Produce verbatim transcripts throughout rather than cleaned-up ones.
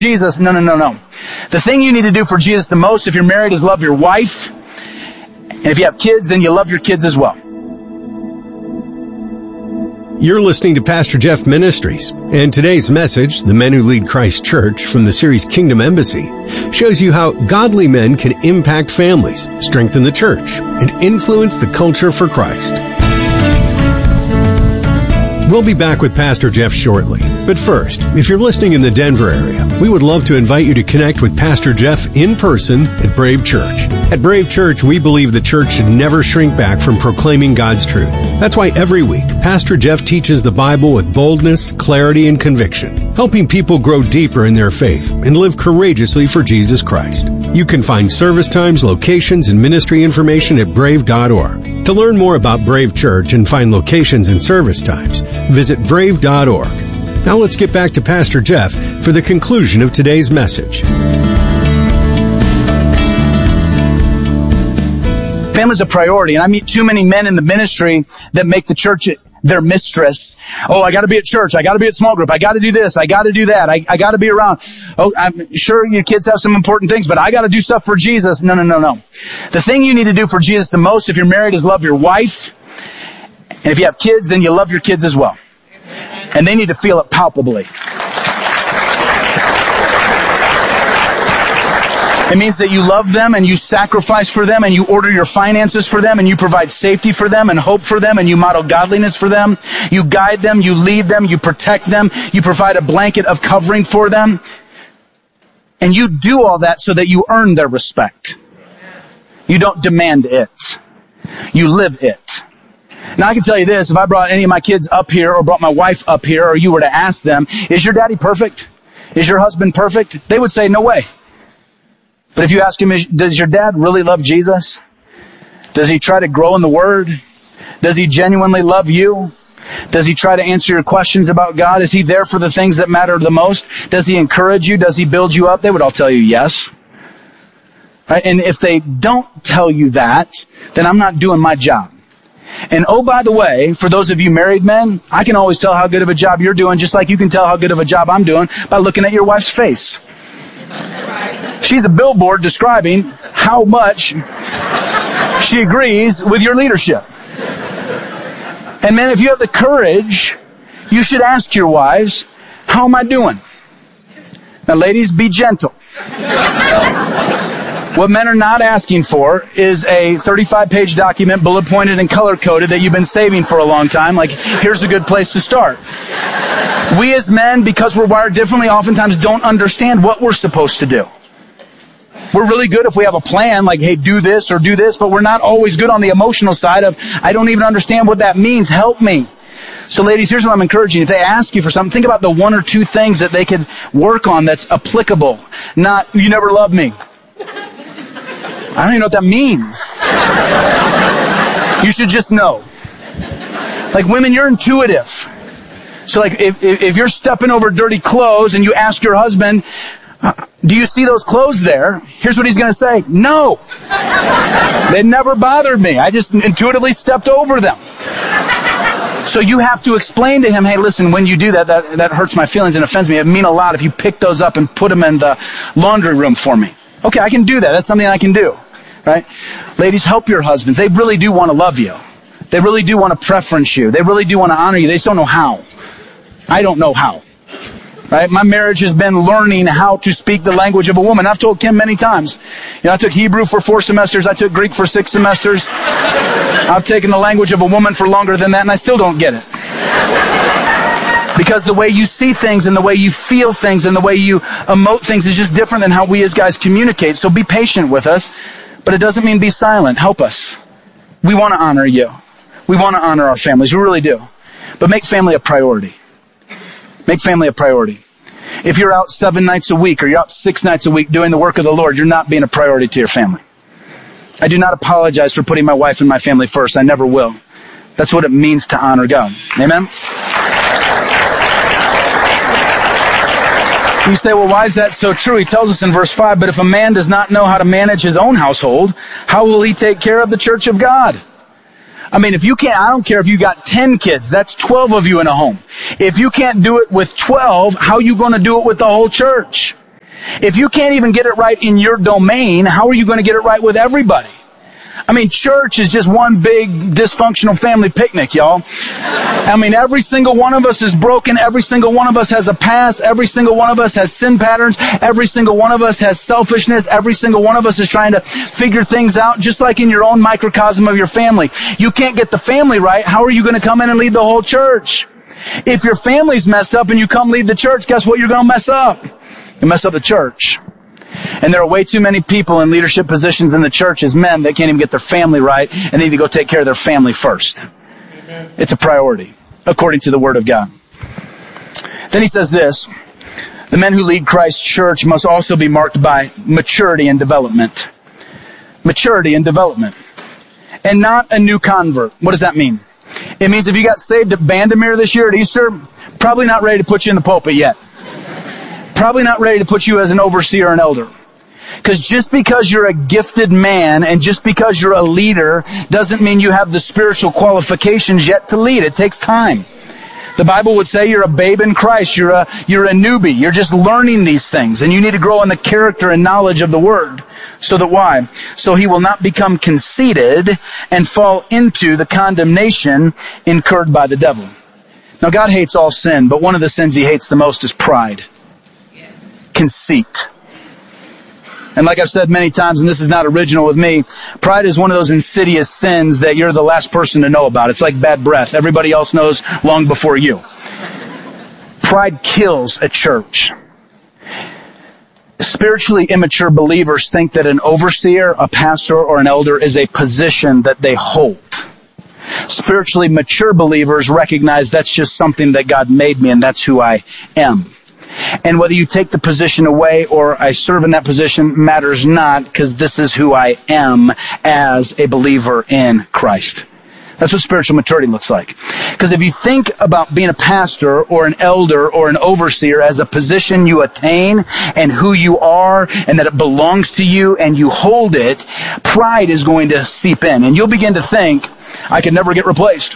Jesus. No, no, no, no. The thing you need to do for Jesus the most if you're married is love your wife. And if you have kids, then you love your kids as well. You're listening to Pastor Jeff Ministries, and today's message, The Men Who Lead Christ Church, from the series Kingdom Embassy, shows you how godly men can impact families, strengthen the church, and influence the culture for Christ. We'll be back with Pastor Jeff shortly. But first, if you're listening in the Denver area, we would love to invite you to connect with Pastor Jeff in person at Brave Church. At Brave Church, we believe the church should never shrink back from proclaiming God's truth. That's why every week, Pastor Jeff teaches the Bible with boldness, clarity, and conviction, helping people grow deeper in their faith and live courageously for Jesus Christ. You can find service times, locations, and ministry information at brave dot org. To learn more about Brave Church and find locations and service times, visit brave dot org. Now let's get back to Pastor Jeff for the conclusion of today's message. Family's a priority, and I meet too many men in the ministry that make the church their mistress. Oh, I gotta be at church. I gotta be at small group. I gotta do this. I gotta do that. I, I gotta be around. Oh, I'm sure your kids have some important things, but I gotta do stuff for Jesus. No, no, no, no. The thing you need to do for Jesus the most if you're married is love your wife. And if you have kids, then you love your kids as well. And they need to feel it palpably. It means that you love them and you sacrifice for them and you order your finances for them and you provide safety for them and hope for them and you model godliness for them. You guide them, you lead them, you protect them, you provide a blanket of covering for them. And you do all that so that you earn their respect. You don't demand it. You live it. Now I can tell you this, if I brought any of my kids up here or brought my wife up here or you were to ask them, is your daddy perfect? Is your husband perfect? They would say, no way. But if you ask him, does your dad really love Jesus? Does he try to grow in the Word? Does he genuinely love you? Does he try to answer your questions about God? Is he there for the things that matter the most? Does he encourage you? Does he build you up? They would all tell you yes. Right? And if they don't tell you that, then I'm not doing my job. And oh, by the way, for those of you married men, I can always tell how good of a job you're doing, just like you can tell how good of a job I'm doing by looking at your wife's face. She's a billboard describing how much she agrees with your leadership. And men, if you have the courage, you should ask your wives, how am I doing? Now, ladies, be gentle. What men are not asking for is a thirty-five page document, bullet pointed and color coded that you've been saving for a long time. Like, here's a good place to start. We as men, because we're wired differently, oftentimes don't understand what we're supposed to do. We're really good if we have a plan, like, hey, do this or do this, but we're not always good on the emotional side of, I don't even understand what that means. Help me. So ladies, here's what I'm encouraging. If they ask you for something, think about the one or two things that they could work on that's applicable. Not, you never loved me. I don't even know what that means. You should just know. Like, women, you're intuitive. So like, if, if you're stepping over dirty clothes and you ask your husband, uh, do you see those clothes there? Here's what he's going to say. No. They never bothered me. I just intuitively stepped over them. So you have to explain to him, hey, listen, when you do that, that, that hurts my feelings and offends me. It mean a lot if you pick those up and put them in the laundry room for me. Okay, I can do that. That's something I can do. Right? Ladies, help your husbands. They really do want to love you. They really do want to preference you. They really do want to honor you. They just don't know how. I don't know how. Right? My marriage has been learning how to speak the language of a woman. I've told Kim many times. You know, I took Hebrew for four semesters. I took Greek for six semesters. I've taken the language of a woman for longer than that, and I still don't get it. Because the way you see things and the way you feel things and the way you emote things is just different than how we as guys communicate. So be patient with us, but it doesn't mean be silent. Help us. We want to honor you. We want to honor our families. We really do. But make family a priority. Make family a priority. If you're out seven nights a week or you're out six nights a week doing the work of the Lord, you're not being a priority to your family. I do not apologize for putting my wife and my family first. I never will. That's what it means to honor God. Amen? You say, well, why is that so true? He tells us in verse five, but if a man does not know how to manage his own household, how will he take care of the church of God? I mean, if you can't, I don't care if you got ten kids, that's twelve of you in a home. If you can't do it with twelve, how are you going to do it with the whole church? If you can't even get it right in your domain, how are you going to get it right with everybody? I mean, church is just one big dysfunctional family picnic, y'all. I mean, every single one of us is broken. Every single one of us has a past. Every single one of us has sin patterns. Every single one of us has selfishness. Every single one of us is trying to figure things out, just like in your own microcosm of your family. You can't get the family right. How are you going to come in and lead the whole church? If your family's messed up and you come lead the church, guess what you're going to mess up? You mess up the church. And there are way too many people in leadership positions in the church as men that can't even get their family right, and they need to go take care of their family first. Amen. It's a priority, according to the Word of God. Then he says this, the men who lead Christ's church must also be marked by maturity and development. Maturity and development. And not a new convert. What does that mean? It means if you got saved at Bandamere this year at Easter, probably not ready to put you in the pulpit yet. Probably not ready to put you as an overseer or an elder. Because just because you're a gifted man and just because you're a leader doesn't mean you have the spiritual qualifications yet to lead. It takes time. The Bible would say you're a babe in Christ. You're a, you're a newbie. You're just learning these things. And you need to grow in the character and knowledge of the Word. So that why? So he will not become conceited and fall into the condemnation incurred by the devil. Now God hates all sin, but one of the sins he hates the most is pride. Conceit. And like I've said many times, and this is not original with me, pride is one of those insidious sins that you're the last person to know about. It's like bad breath. Everybody else knows long before you. Pride kills a church. Spiritually immature believers think that an overseer, a pastor, or an elder is a position that they hold. Spiritually mature believers recognize that's just something that God made me and that's who I am. And whether you take the position away or I serve in that position matters not, because this is who I am as a believer in Christ. That's what spiritual maturity looks like. Because if you think about being a pastor or an elder or an overseer as a position you attain and who you are and that it belongs to you and you hold it, pride is going to seep in. And you'll begin to think, I can never get replaced.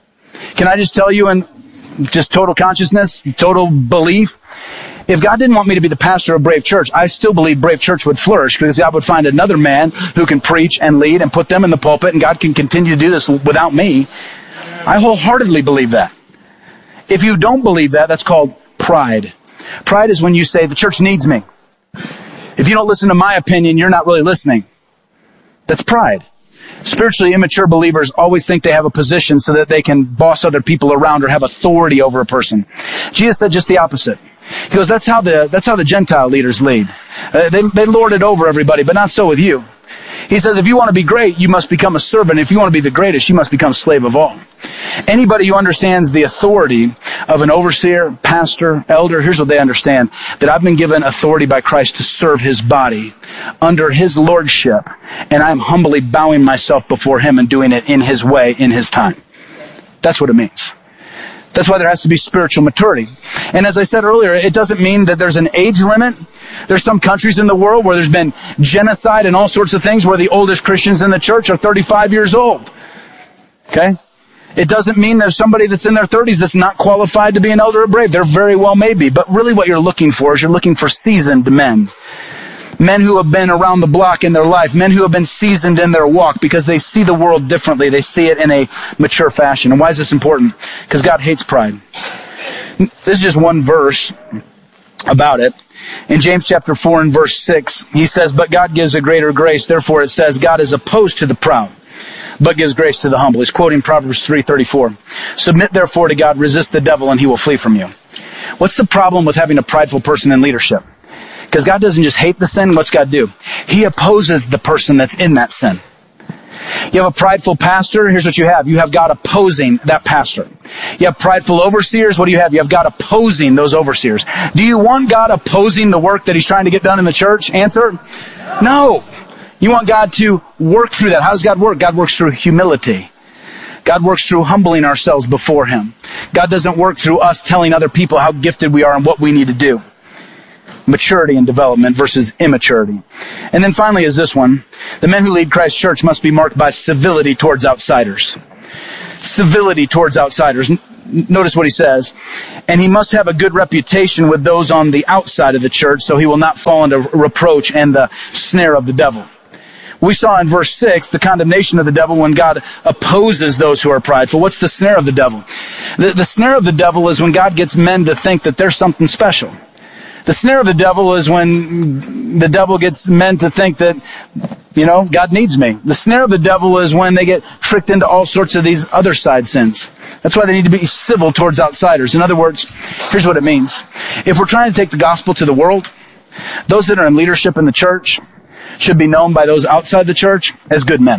Can I just tell you in just total consciousness, total belief, if God didn't want me to be the pastor of Brave Church, I still believe Brave Church would flourish because God would find another man who can preach and lead and put them in the pulpit, and God can continue to do this without me. I wholeheartedly believe that. If you don't believe that, that's called pride. Pride is when you say, the church needs me. If you don't listen to my opinion, you're not really listening. That's pride. Spiritually immature believers always think they have a position so that they can boss other people around or have authority over a person. Jesus said just the opposite. He goes, that's how the, that's how the Gentile leaders lead. Uh, they, they lord it over everybody, but not so with you. He says, if you want to be great, you must become a servant. If you want to be the greatest, you must become slave of all. Anybody who understands the authority of an overseer, pastor, elder, here's what they understand. That I've been given authority by Christ to serve his body under his lordship. And I'm humbly bowing myself before him and doing it in his way, in his time. That's what it means. That's why there has to be spiritual maturity. And as I said earlier, it doesn't mean that there's an age limit. There's some countries in the world where there's been genocide and all sorts of things where the oldest Christians in the church are thirty-five years old. Okay? It doesn't mean there's somebody that's in their thirties that's not qualified to be an elder or brave. There very well may be. But really what you're looking for is you're looking for seasoned men. Men who have been around the block in their life. Men who have been seasoned in their walk because they see the world differently. They see it in a mature fashion. And why is this important? Because God hates pride. This is just one verse about it. In James chapter four and verse six, he says, but God gives a greater grace. Therefore it says, God is opposed to the proud, but gives grace to the humble. He's quoting Proverbs three thirty-four. Submit therefore to God, resist the devil, and he will flee from you. What's the problem with having a prideful person in leadership? Because God doesn't just hate the sin. What's God do? He opposes the person that's in that sin. You have a prideful pastor, here's what you have. You have God opposing that pastor. You have prideful overseers, what do you have? You have God opposing those overseers. Do you want God opposing the work that he's trying to get done in the church? Answer, no. You want God to work through that. How does God work? God works through humility. God works through humbling ourselves before him. God doesn't work through us telling other people how gifted we are and what we need to do. Maturity and development versus immaturity. And then finally is this one. The men who lead Christ's church must be marked by civility towards outsiders. Civility towards outsiders. notice what he says, and he must have a good reputation with those on the outside of the church, so he will not fall into reproach and the snare of the devil. We saw in verse six the condemnation of the devil when God opposes those who are prideful. What's the snare of the devil? The, the snare of the devil is when God gets men to think that they're something special. The snare of the devil is when the devil gets men to think that, you know, God needs me. The snare of the devil is when they get tricked into all sorts of these other side sins. That's why they need to be civil towards outsiders. In other words, here's what it means. If we're trying to take the gospel to the world, those that are in leadership in the church should be known by those outside the church as good men.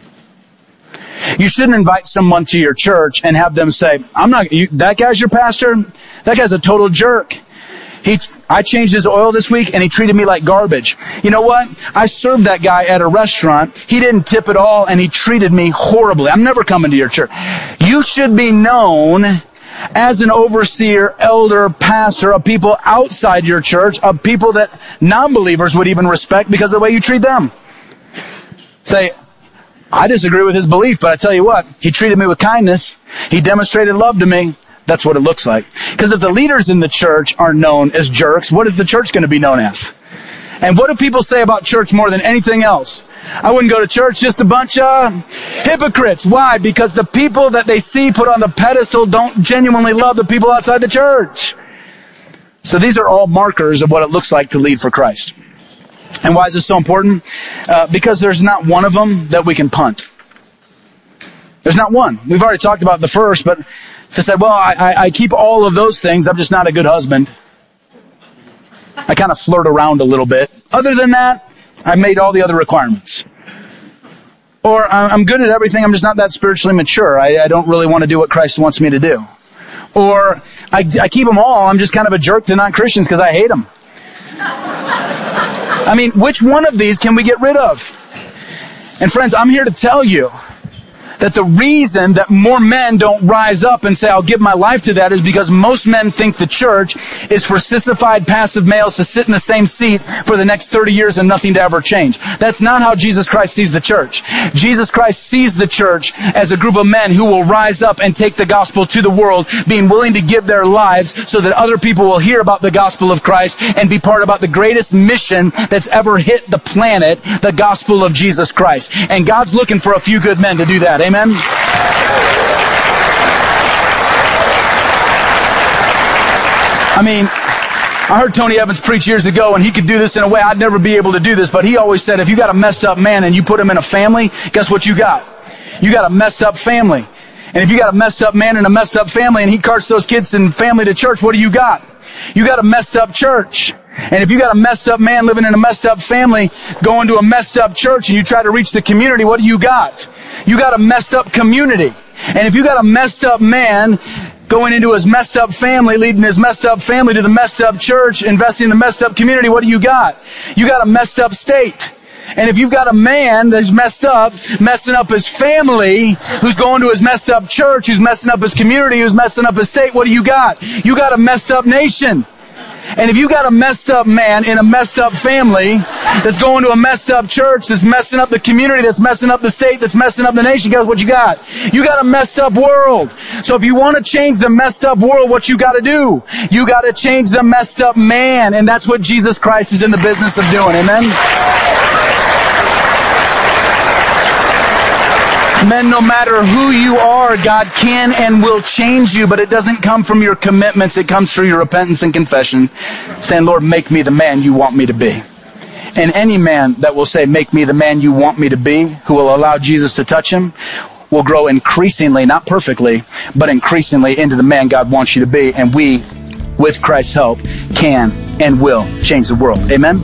You shouldn't invite someone to your church and have them say, I'm not, you, that guy's your pastor? That guy's a total jerk. He, I changed his oil this week and he treated me like garbage. You know what? I served that guy at a restaurant. He didn't tip at all and he treated me horribly. I'm never coming to your church. You should be known as an overseer, elder, pastor of people outside your church, of people that non-believers would even respect because of the way you treat them. Say, I disagree with his belief, but I tell you what, he treated me with kindness. He demonstrated love to me. That's what it looks like. Because if the leaders in the church are known as jerks, what is the church going to be known as? And what do people say about church more than anything else? I wouldn't go to church, just a bunch of hypocrites. Why? Because the people that they see put on the pedestal don't genuinely love the people outside the church. So these are all markers of what it looks like to lead for Christ. And why is this so important? Uh, because there's not one of them that we can punt. There's not one. We've already talked about the first, but to say, well, I, I, I keep all of those things, I'm just not a good husband. I kind of flirt around a little bit. Other than that, I made all the other requirements. Or I'm good at everything, I'm just not that spiritually mature. I, I don't really want to do what Christ wants me to do. Or I, I keep them all, I'm just kind of a jerk to non-Christians because I hate them. I mean, which one of these can we get rid of? And friends, I'm here to tell you that the reason that more men don't rise up and say, I'll give my life to that, is because most men think the church is for sissified, passive males to sit in the same seat for the next thirty years and nothing to ever change. That's not how Jesus Christ sees the church. Jesus Christ sees the church as a group of men who will rise up and take the gospel to the world, being willing to give their lives so that other people will hear about the gospel of Christ and be part about the greatest mission that's ever hit the planet, the gospel of Jesus Christ. And God's looking for a few good men to do that. Amen? I mean, I heard Tony Evans preach years ago, and he could do this in a way I'd never be able to do this, but he always said, if you got a messed up man and you put him in a family, guess what you got? You got a messed up family. And if you got a messed up man and a messed up family and he carts those kids and family to church, what do you got? You got a messed up church. And if you got a messed up man living in a messed up family going to a messed up church and you try to reach the community, what do you got? You got a messed up community. And if you got a messed up man going into his messed up family, leading his messed up family to the messed up church, investing in the messed up community, what do you got? You got a messed up state. And if you've got a man that's messed up, messing up his family, who's going to his messed up church, who's messing up his community, who's messing up his state, what do you got? You got a messed up nation. And if you got a messed up man in a messed up family that's going to a messed up church, that's messing up the community, that's messing up the state, that's messing up the nation, guess what you got? You got a messed up world. So if you want to change the messed up world, what you got to do? You got to change the messed up man. And that's what Jesus Christ is in the business of doing. Amen? Men, no matter who you are, God can and will change you, but it doesn't come from your commitments. It comes through your repentance and confession, saying, Lord, make me the man you want me to be. And any man that will say, make me the man you want me to be, who will allow Jesus to touch him, will grow increasingly, not perfectly, but increasingly into the man God wants you to be. And we, with Christ's help, can and will change the world. Amen?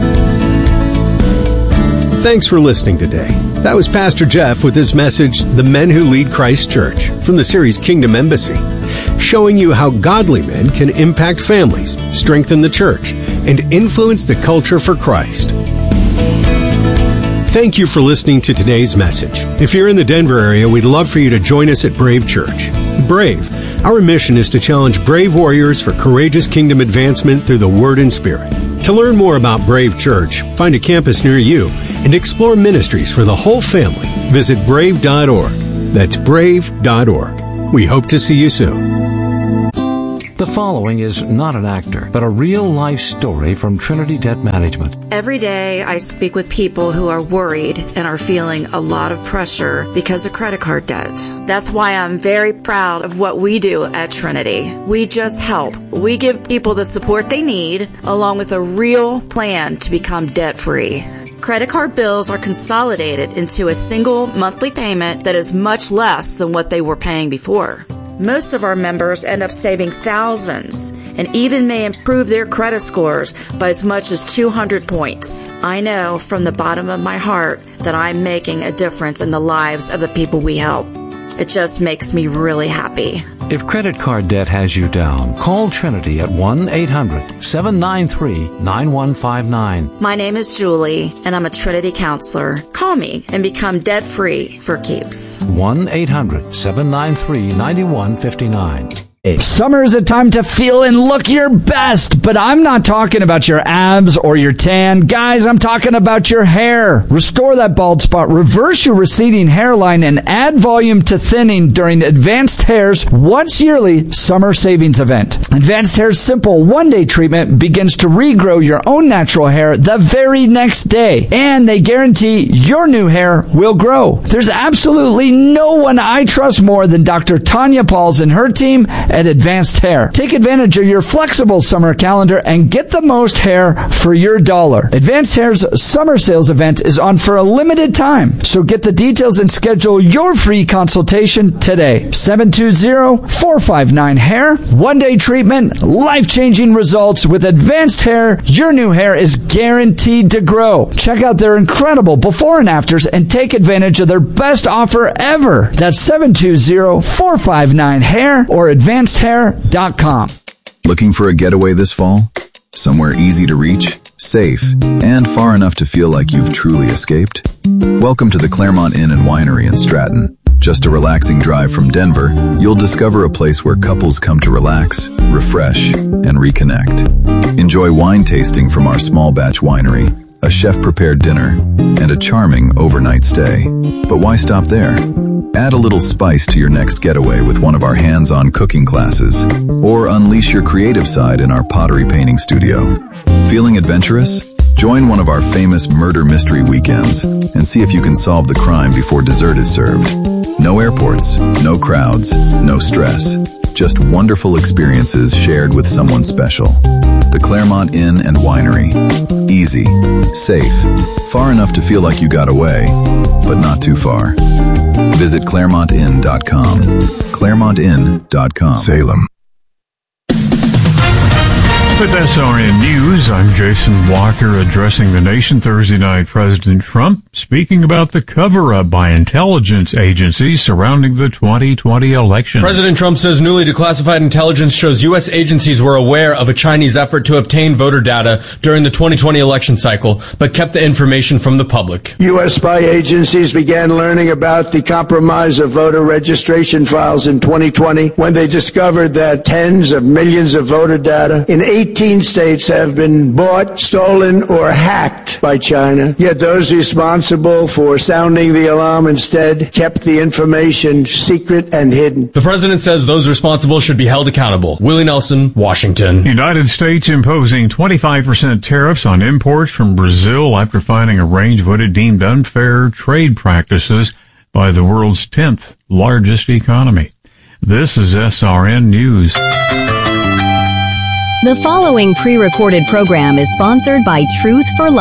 Thanks for listening today. That was Pastor Jeff with his message, The Men Who Lead Christ Church, from the series Kingdom Embassy, showing you how godly men can impact families, strengthen the church, and influence the culture for Christ. Thank you for listening to today's message. If you're in the Denver area, we'd love for you to join us at Brave Church. Brave, our mission is to challenge brave warriors for courageous kingdom advancement through the Word and Spirit. To learn more about Brave Church, find a campus near you, and explore ministries for the whole family, visit brave dot org. That's brave dot org. We hope to see you soon. The following is not an actor, but a real-life story from Trinity Debt Management. Every day I speak with people who are worried and are feeling a lot of pressure because of credit card debt. That's why I'm very proud of what we do at Trinity. We just help. We give people the support they need, along with a real plan to become debt-free. Credit card bills are consolidated into a single monthly payment that is much less than what they were paying before. Most of our members end up saving thousands and even may improve their credit scores by as much as two hundred points. I know from the bottom of my heart that I'm making a difference in the lives of the people we help. It just makes me really happy. If credit card debt has you down, call Trinity at one eight hundred seven nine three nine one five nine. My name is Julie, and I'm a Trinity counselor. Call me and become debt-free for keeps. one eight hundred seven nine three nine one five nine. Summer is a time to feel and look your best, but I'm not talking about your abs or your tan. Guys, I'm talking about your hair. Restore that bald spot, reverse your receding hairline, and add volume to thinning during Advanced Hair's once yearly summer savings event. Advanced Hair's simple one-day treatment begins to regrow your own natural hair the very next day, and they guarantee your new hair will grow. There's absolutely no one I trust more than Doctor Tanya Pauls and her team at Advanced Hair. Take advantage of your flexible summer calendar and get the most hair for your dollar. Advanced Hair's summer sales event is on for a limited time, so get the details and schedule your free consultation today. seven two zero, four five nine, hair. One-day treatment, life-changing results. With Advanced Hair, your new hair is guaranteed to grow. Check out their incredible before and afters and take advantage of their best offer ever. That's seven two zero, four five nine, hair or advanced hair dot com. Looking for a getaway this fall? Somewhere easy to reach, safe, and far enough to feel like you've truly escaped? Welcome to the Claremont Inn and Winery in Stratton. Just a relaxing drive from Denver, you'll discover a place where couples come to relax, refresh, and reconnect. Enjoy wine tasting from our small batch winery, a chef-prepared dinner, and a charming overnight stay. But why stop there? Add a little spice to your next getaway with one of our hands-on cooking classes, or unleash your creative side in our pottery painting studio. Feeling adventurous? Join one of our famous murder mystery weekends and see if you can solve the crime before dessert is served. No airports, no crowds, no stress. Just wonderful experiences shared with someone special. The Claremont Inn and Winery. Easy, safe, far enough to feel like you got away, but not too far. Visit Claremont Inn dot com. Claremont Inn dot com. Salem. With S R N News, I'm Jason Walker addressing the nation Thursday night. President Trump speaking about the cover-up by intelligence agencies surrounding the twenty twenty election. President Trump says newly declassified intelligence shows U S agencies were aware of a Chinese effort to obtain voter data during the twenty twenty election cycle, but kept the information from the public. U S spy agencies began learning about the compromise of voter registration files in twenty twenty when they discovered that tens of millions of voter data in eighteen states have been bought, stolen, or hacked by China. Yet those responsible for sounding the alarm instead kept the information secret and hidden. The president says those responsible should be held accountable. Willie Nelson, Washington. United States imposing twenty-five percent tariffs on imports from Brazil after finding a range of what it deemed unfair trade practices by the world's tenth largest economy. This is S R N News. The following pre-recorded program is sponsored by Truth for Life.